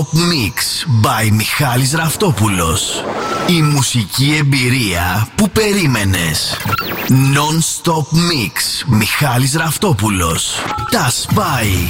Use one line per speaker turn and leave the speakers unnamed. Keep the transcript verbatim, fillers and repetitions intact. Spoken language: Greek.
Non-Stop Mix by Μιχάλης Ραφτόπουλος. Η μουσική εμπειρία που περίμενες. Non-Stop Mix Μιχάλης Ραφτόπουλος. Τα σπάει.